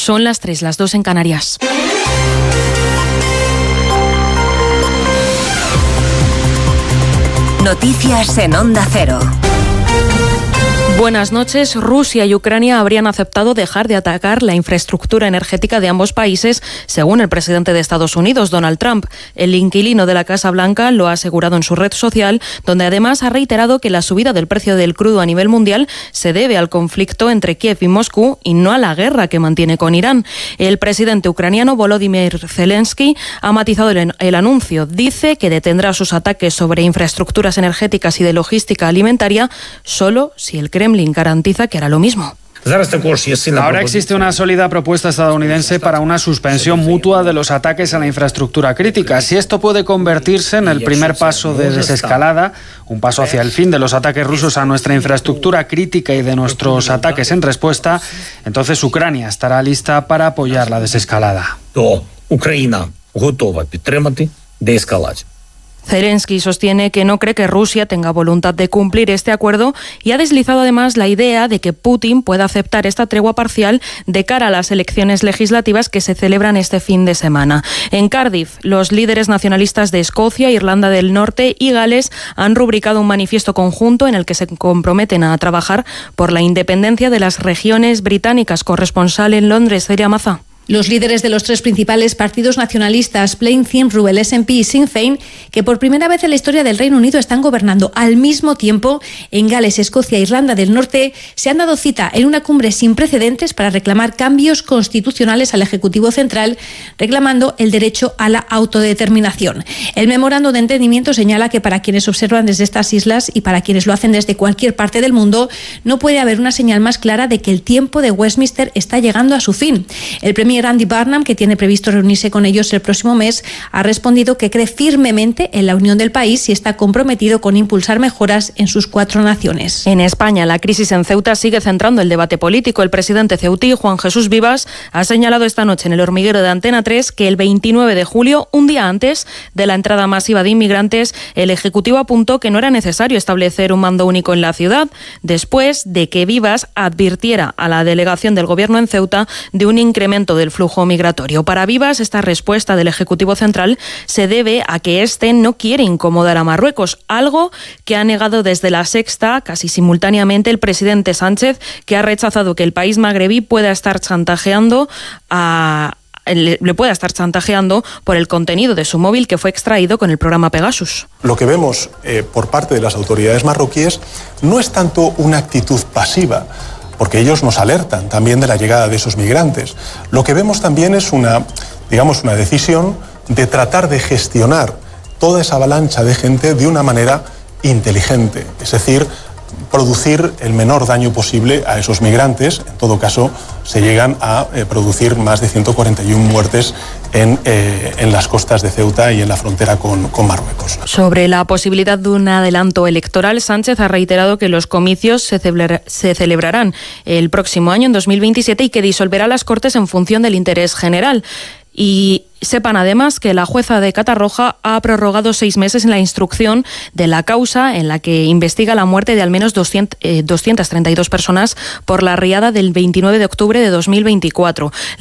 Son las 3, las 2 en Canarias. Noticias en Onda Cero. Buenas noches. Rusia y Ucrania habrían aceptado dejar de atacar la infraestructura energética de ambos países, según el presidente de Estados Unidos, Donald Trump. El inquilino de la Casa Blanca lo ha asegurado en su red social, donde además ha reiterado que la subida del precio del crudo a nivel mundial se debe al conflicto entre Kiev y Moscú y no a la guerra que mantiene con Irán. El presidente ucraniano Volodymyr Zelensky ha matizado el anuncio. Dice que detendrá sus ataques sobre infraestructuras energéticas y de logística alimentaria solo si el Kremlin garantiza que hará lo mismo. Ahora existe una sólida propuesta estadounidense para una suspensión mutua de los ataques a la infraestructura crítica. Si esto puede convertirse en el primer paso de desescalada, un paso hacia el fin de los ataques rusos a nuestra infraestructura crítica y de nuestros ataques en respuesta, entonces Ucrania estará lista para apoyar la desescalada. Ucrania готова підтримати деескалацію. Zelensky sostiene que no cree que Rusia tenga voluntad de cumplir este acuerdo y ha deslizado además la idea de que Putin pueda aceptar esta tregua parcial de cara a las elecciones legislativas que se celebran este fin de semana. En Cardiff, los líderes nacionalistas de Escocia, Irlanda del Norte y Gales han rubricado un manifiesto conjunto en el que se comprometen a trabajar por la independencia de las regiones británicas. Corresponsal en Londres, Celia Maza. Los líderes de los tres principales partidos nacionalistas, Plain Cymru, el SNP y Sinn Féin, que por primera vez en la historia del Reino Unido están gobernando al mismo tiempo en Gales, Escocia e Irlanda del Norte, se han dado cita en una cumbre sin precedentes para reclamar cambios constitucionales al Ejecutivo Central, reclamando el derecho a la autodeterminación. El memorando de entendimiento señala que para quienes observan desde estas islas y para quienes lo hacen desde cualquier parte del mundo, no puede haber una señal más clara de que el tiempo de Westminster está llegando a su fin. El premier Andy Burnham, que tiene previsto reunirse con ellos el próximo mes, ha respondido que cree firmemente en la unión del país y está comprometido con impulsar mejoras en sus 4 naciones. En España, la crisis en Ceuta sigue centrando el debate político. El presidente ceutí, Juan Jesús Vivas, ha señalado esta noche en El Hormiguero de Antena 3 que el 29 de julio, un día antes de la entrada masiva de inmigrantes, el Ejecutivo apuntó que no era necesario establecer un mando único en la ciudad, después de que Vivas advirtiera a la delegación del Gobierno en Ceuta de un incremento del flujo migratorio. Para Vivas, esta respuesta del Ejecutivo Central se debe a que este no quiere incomodar a Marruecos, algo que ha negado desde La Sexta casi simultáneamente el presidente Sánchez, que ha rechazado que el país magrebí pueda estar chantajeando por el contenido de su móvil que fue extraído con el programa Pegasus. Lo que vemos por parte de las autoridades marroquíes no es tanto una actitud pasiva, porque ellos nos alertan también de la llegada de esos migrantes. Lo que vemos también es una decisión de tratar de gestionar toda esa avalancha de gente de una manera inteligente, es decir, producir el menor daño posible a esos migrantes. En todo caso, se llegan a producir más de 141 muertes en las costas de Ceuta y en la frontera con Marruecos. Sobre la posibilidad de un adelanto electoral, Sánchez ha reiterado que los comicios se celebrarán el próximo año, en 2027, y que disolverá las Cortes en función del interés general. Y sepan además que la jueza de Catarroja ha prorrogado 6 meses en la instrucción de la causa en la que investiga la muerte de al menos 232 personas por la riada del 29 de octubre de 2024.